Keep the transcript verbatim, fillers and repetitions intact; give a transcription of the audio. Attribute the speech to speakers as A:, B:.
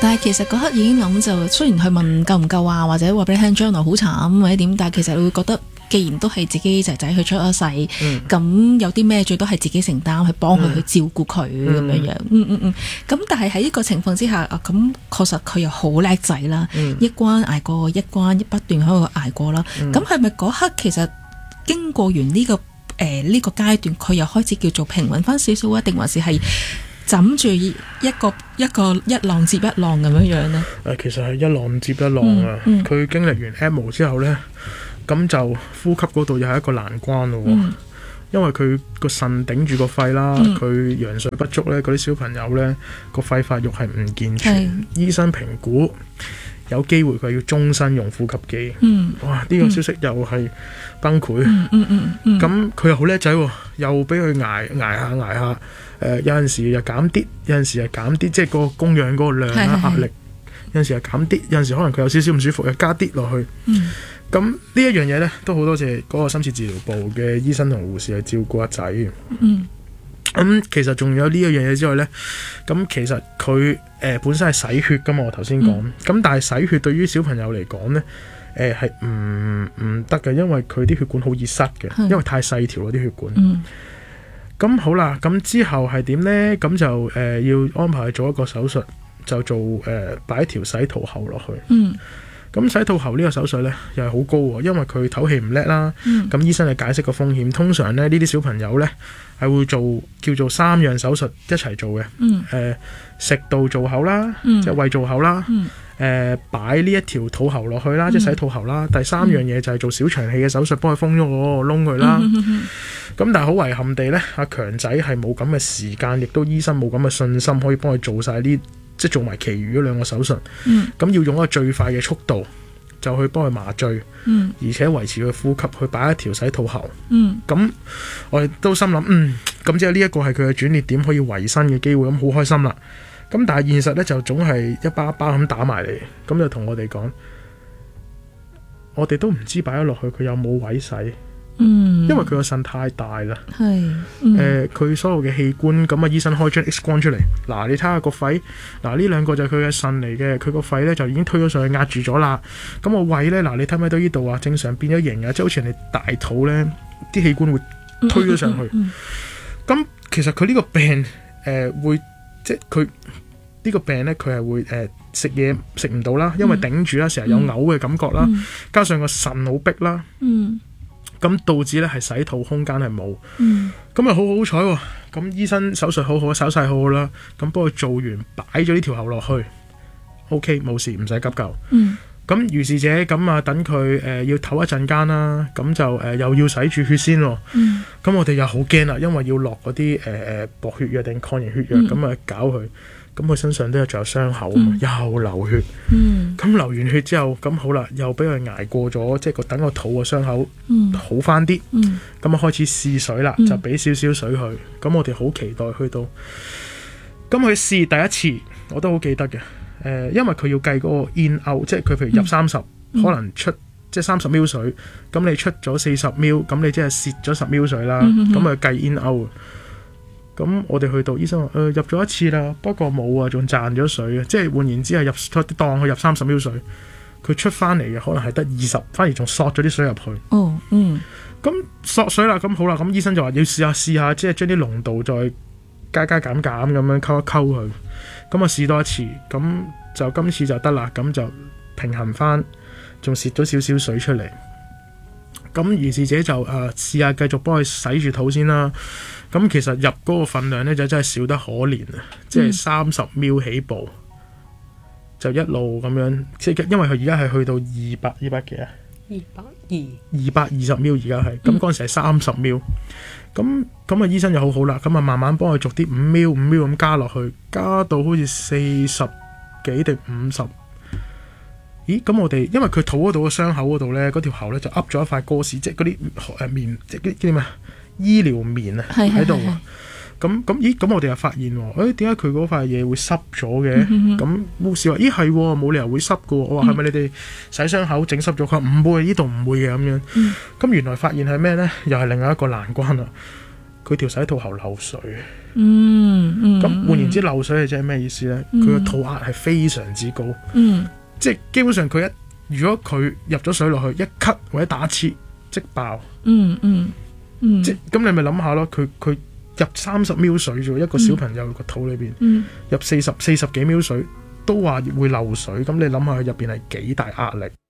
A: 但係其實嗰刻已經諗就，雖然佢問夠唔夠啊，或者話俾你聽將來好慘或者點，但係其實你會覺得，既然都係自己仔仔去出咗世，咁、嗯、有啲咩最多係自己承擔，去幫佢、嗯、去照顧佢咁樣樣。嗯嗯嗯。咁但係喺呢個情況之下，啊咁確實佢又好叻仔啦，嗯、一關捱過一關，不斷喺度捱過啦。咁係咪嗰刻其實經過完呢、呢個誒呢、呃呢個階段，佢又開始叫做平穩翻少少啊？定還是係？枕住一個一個一浪接一浪咁樣樣咧？
B: 誒，其實係一浪接一浪啊！佢、嗯嗯、經歷完 E M O 之後咧，咁就呼吸嗰度又係一個難關咯、嗯。因為佢個腎頂住個肺啦，佢、嗯、羊水不足咧，嗰啲小朋友咧個肺發育係唔健全，醫生評估有機會佢要終身用呼吸機。嗯，哇！呢、這個消息又係崩潰。嗯嗯嗯。咁佢又好叻仔喎，又俾佢捱捱下捱下。誒、呃、有陣時又減啲，有陣時又減啲，即係個供氧嗰個量啦、壓力。有陣時又減啲，有陣時可能佢有少少唔舒服，又加啲落去。咁、嗯、呢一樣嘢咧，都好多謝嗰個深切治療部嘅醫生同護士去照顧阿仔。嗯。咁、嗯、其實仲有呢一樣嘢之外咧，咁其實佢誒、呃、本身係洗血噶嘛，我頭先講。咁、嗯、但係洗血對於小朋友嚟講咧，誒係唔唔得嘅，因為佢啲血管好易塞嘅，因為太細條嗰啲血管。嗯。咁好啦，咁之後係點呢？咁就誒、呃、要安排做一個手術，就做誒擺、呃、條洗肚喉落去。嗯。咁洗肚喉呢個手術呢，又係好高喎，因為佢唞氣唔叻啦。嗯。咁醫生就解釋個風險，通常咧呢啲小朋友呢，係會做叫做三樣手術一齊做嘅。嗯。誒、呃、食道造口啦，嗯、即係胃造口啦。嗯。誒擺呢一條肚喉落去啦，即係洗肚喉啦、嗯。第三樣嘢就係做小腸氣嘅手術，幫佢封咗嗰個窿佢啦。咁、嗯嗯、但係好遺憾地呢，阿強仔係冇咁嘅時間，亦都醫生冇咁嘅信心可以幫佢做晒呢，即係做埋其餘嗰兩個手術。咁、嗯、要用一個最快嘅速度就去幫佢麻醉，嗯、而且維持佢呼吸，去擺一條洗肚喉。咁、嗯、我哋都心諗，嗯，咁即係呢一個係佢嘅轉捩點，可以維生嘅機會，咁好開心啦。咁但係現實咧就總係一包一包咁打埋嚟，咁就同我哋講，我哋都唔知擺咗落去佢有冇位使，嗯，因為佢個腎太大啦，係，誒、嗯，佢、呃、所有嘅器官，咁啊醫生開張 X 光出嚟，嗱你睇下個肺，嗱呢兩個就係佢嘅腎嚟嘅，佢個肺咧就已經推咗上去壓住咗啦，咁個胃咧，嗱你睇唔睇到呢度啊？正常變咗形啊，即係好似人哋大肚咧，啲器官會推咗上去，咁、嗯嗯嗯嗯、其實佢呢個病誒、呃、會即係佢。呢、這個病咧，佢係會誒食嘢食唔到啦，因為頂住啦，成日有嘔嘅感覺啦、嗯，加上個腎好逼啦，咁、嗯、導致咧係洗肚空間係冇，咁啊好好彩喎，咁醫生手術好好，手勢好好啦，咁幫佢做完擺咗呢條喉落去 ，OK 冇事，唔使急救。嗯咁如是者咁啊，等佢誒、呃、要唞一陣間啦，咁就誒、呃、又要洗住血先喎。嗯。咁我哋又好驚啦，因為要落嗰啲誒誒薄血藥定抗凝血藥，咁、嗯、啊搞佢。咁佢身上都有仲有傷口啊嘛、嗯，又流血。嗯。咁流完血之後，咁好啦，又俾佢捱過咗，即係個等個肚個傷口好翻啲。嗯。咁啊開始試水啦、嗯，就俾少少水佢。咁我哋好期待去到。咁佢試第一次，我都好記得嘅。誒、呃，因為佢要計嗰個 in out，即係佢譬如入三十、嗯，可能出即係三十 ml 水，咁你出咗四十 ml，咁你即係蝕咗十 ml 水啦，咁、嗯、啊計 in out。咁我哋去到醫生話，誒、呃、入咗一次啦，不過冇啊，仲賺咗水啊，即係換言之係入當佢入三十 ml 水，佢出翻嚟嘅可能係得二十，反而仲索咗啲水入去。哦，嗯。咁索水啦，咁好啦，咁醫生就話要試下試下，即係將啲濃度再加加減減咁樣溝一溝佢。咁啊試多一次，咁就今次就得啦，咁就平衡翻，仲蝕咗少少水出嚟。咁於是者就誒、呃、試下繼續幫佢洗住肚先啦。咁其實入嗰個份量咧就真係少得可憐啊！即係三十 ml 起步，就一路咁樣，即係因為佢而家係去到二百二百幾啊？二百二二百二十 ml 而家係，咁嗰陣時係三十 ml。咁咁啊醫生就好好啦，咁啊慢慢幫佢逐啲五 ml 五 ml 咁加落去，加到好似四十幾定五十。咦？咁我哋因為佢肚嗰度嘅傷口嗰度咧，嗰條喉咧就噏咗一塊哥士，即係嗰啲誒棉，即係嗰啲叫咩啊？醫療棉啊喺度。咁咁咦？咁我哋又發現喎，誒點解佢嗰塊嘢會濕咗嘅？咁護士話：咦係喎，冇理由會濕㗎喎。我話係咪你哋洗傷口整濕咗？佢話唔會，呢度唔會嘅咁樣。咁、嗯、原來發現係咩咧？又係另外一個難關啦。佢條洗肚喉漏水。
A: 嗯嗯。
B: 咁換言之，漏水係即係咩意思咧？佢個肚壓係非常之高。
A: 嗯。即
B: 係基本上佢一如果佢入咗水落去，一咳或者打黐即爆。
A: 嗯嗯嗯。即
B: 咁你咪諗下咯，佢佢入三十秒水啫，一個小朋友個肚裏邊、嗯、入四十四十幾秒水都話會漏水，咁你諗下佢入邊係幾大壓力？